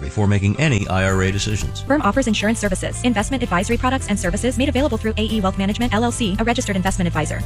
before making any IRA decisions. Firm offers insurance services, investment advisory products and services made available through AE Wealth Management, LLC, a registered investment advisor.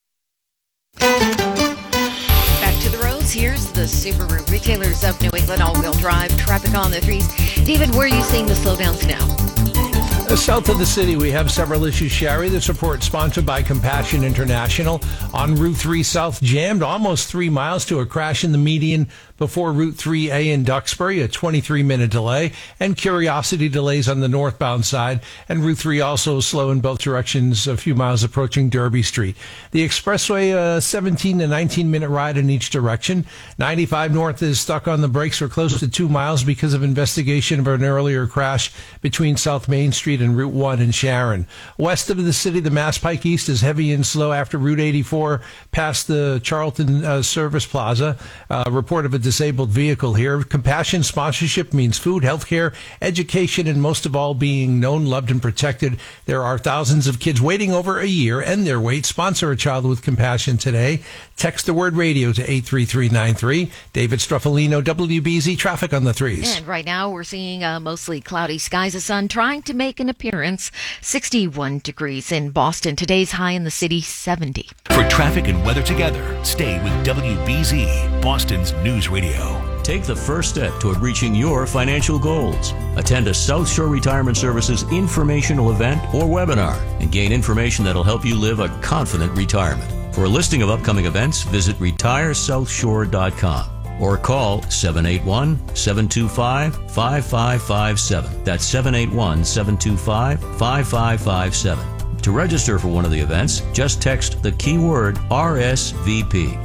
Back to the roads. Here's the Subaru Retailers of New England all-wheel drive traffic on the 3s. David, where are you seeing the slowdowns now? South of the city, we have several issues, Sherry. This report sponsored by Compassion International. On Route 3 South, jammed almost 3 miles to a crash in the median before Route 3A in Duxbury, a 23-minute delay, and curiosity delays on the northbound side. And Route 3 also slow in both directions, a few miles approaching Derby Street. The expressway, a 17 to 19-minute ride in each direction. 95 north is stuck on the brakes for close to 2 miles because of investigation of an earlier crash between South Main Street and Route 1 in Sharon. West of the city, the Mass Pike East is heavy and slow after Route 84 past the Charlton Service Plaza. Report of a disabled vehicle here. Compassion sponsorship means food, healthcare, education, and most of all being known, loved, and protected. There are thousands of kids waiting over a year and their wait. Sponsor a child with compassion today. Text the word radio to 83393. David Struffolino, WBZ Traffic on the 3s. And right now we're seeing mostly cloudy skies, the sun trying to make an appearance. 61 degrees in Boston. Today's high in the city, 70. For traffic and weather together, stay with WBZ, Boston's News Radio. Take the first step toward reaching your financial goals. Attend a South Shore Retirement Services informational event or webinar and gain information that'll help you live a confident retirement. For a listing of upcoming events, visit retiresouthshore.com or call 781-725-5557. That's 781-725-5557. To register for one of the events, just text the keyword RSVP.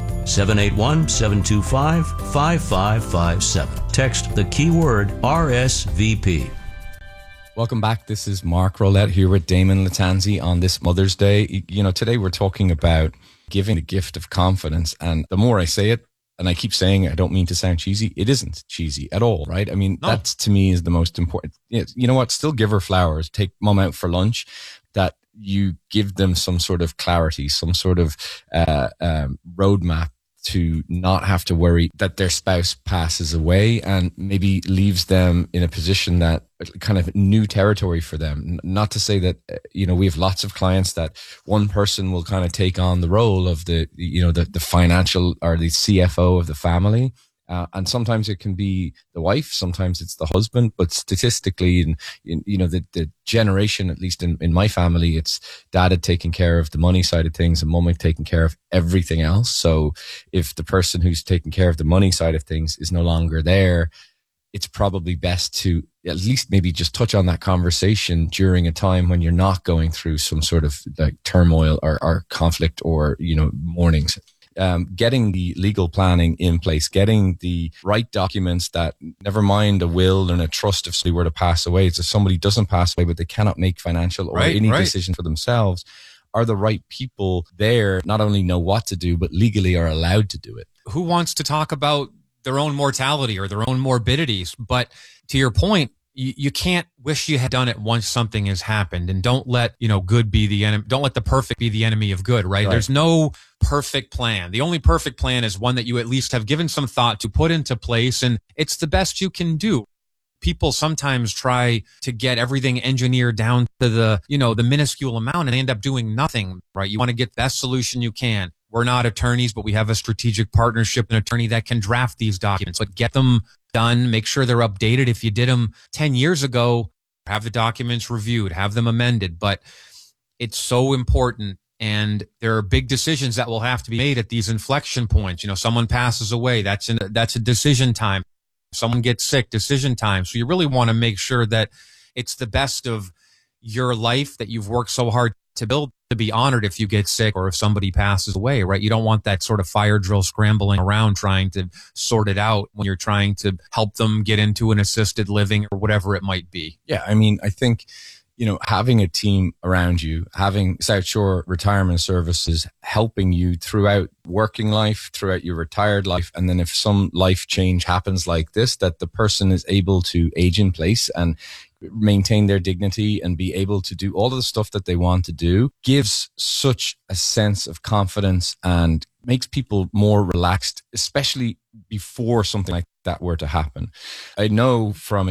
781-725-5557. Text the keyword RSVP. Welcome back. This is Mark Rolette here with Damon Latanzi on this Mother's Day. You know, today we're talking about giving the gift of confidence. And the more I say it, and I keep saying it, I don't mean to sound cheesy. It isn't cheesy at all, right? I mean, that to me is the most important. You know what? Still give her flowers. Take mom out for lunch. That you give them some sort of clarity, some sort of roadmap to not have to worry that their spouse passes away and maybe leaves them in a position that kind of new territory for them. Not to say that, you know, we have lots of clients that one person will kind of take on the role of the financial or the CFO of the family. And sometimes it can be the wife, sometimes it's the husband, but statistically, the generation, at least in my family, it's dad had taken care of the money side of things and mom had taken care of everything else. So if the person who's taking care of the money side of things is no longer there, it's probably best to at least maybe just touch on that conversation during a time when you're not going through some sort of like turmoil or conflict or, mournings. Getting the legal planning in place, getting the right documents that, never mind a will and a trust if somebody were to pass away. It's if somebody doesn't pass away, but they cannot make financial or any decision for themselves, are the right people there not only know what to do, but legally are allowed to do it. Who wants to talk about their own mortality or their own morbidities? But to your point, you can't wish you had done it once something has happened, and don't let, good be the enemy. Don't let the perfect be the enemy of good, right? There's no perfect plan. The only perfect plan is one that you at least have given some thought to put into place, and it's the best you can do. People sometimes try to get everything engineered down to the minuscule amount, and they end up doing nothing, right? You want to get the best solution you can. We're not attorneys, but we have a strategic partnership, an attorney that can draft these documents, but get them done, make sure they're updated. If you did them 10 years ago, have the documents reviewed, have them amended. But it's so important, and there are big decisions that will have to be made at these inflection points. Someone passes away, that's a decision time. Someone gets sick, decision time. So you really want to make sure that it's the best of your life that you've worked so hard to build, to be honored if you get sick or if somebody passes away, right? You don't want that sort of fire drill scrambling around trying to sort it out when you're trying to help them get into an assisted living or whatever it might be. Yeah, I mean, I think, having a team around you, having South Shore Retirement Services helping you throughout working life, throughout your retired life, and then if some life change happens like this, that the person is able to age in place and maintain their dignity and be able to do all of the stuff that they want to do, gives such a sense of confidence and makes people more relaxed, especially before something like that were to happen. I know from